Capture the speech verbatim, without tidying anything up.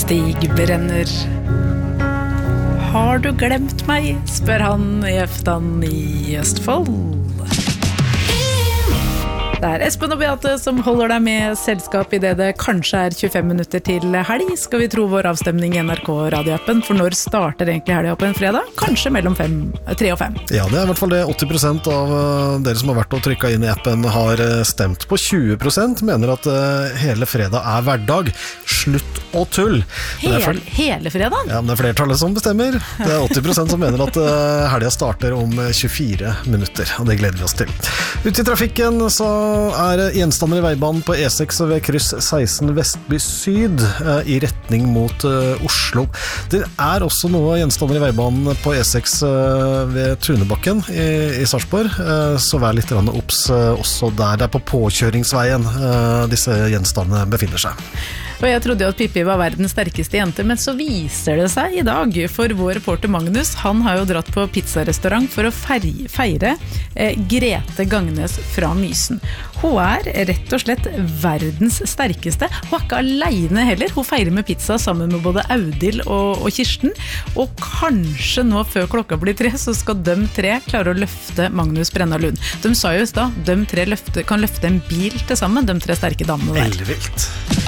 Stig Brenner. Har du glemt meg, spør han i Eftan i Østfold. Det er Espen og Beate som holder deg med selskap i det det kanskje er tjuefem minutter til helg, skal vi tro vår avstemning i N R K radioappen, for når starter egentlig helga på en fredag? Kanskje mellom fem, tre og fem. Ja, det er i hvert fall det. åtti prosent av dere som har vært og trykket inn i appen har stemt på. Tjue prosent mener at hele fredag er hverdag. Slutt og tull. Hel, for... hele fredag? Ja, men det er flertallet som bestemmer. Det er åtti prosent som mener at helga starter om tjuefire minutter, og det gleder vi oss til. Ute i trafikken så er gjenstander i veibanen på E seks ved kryss seksten Vestby Syd i retning mot Oslo. Det er også noe gjenstander i veibanen på E seks ved Tunebakken i, i Sarpsborg, så vær litt opps også der. Det er på påkjøringsveien disse gjenstandene befinner seg. Og jeg trodde jo at Pippi var verdens sterkeste jente, men så viser det seg i dag, for vår reporter Magnus, han har jo dratt på pizzarestaurant for å feire, feire eh, Grete Gangnes fra Mysen. Hun er rett og slett verdens sterkeste. Hun er ikke alene heller. Hun feirer med pizza sammen med både Audhild og, og Kirsten, og kanskje nå før klokka blir tre, så skal de tre klare å løfte Magnus Brenna Lund. De sa jo i sted, de tre løfte, kan løfte en bil til sammen, de tre sterke damene der. Elvilt.